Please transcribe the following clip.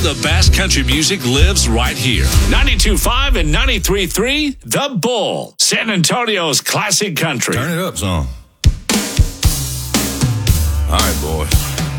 the best country music lives right here. 92.5 and 93.3, The Bull, San Antonio's classic country. Turn it up, son. All right, boys.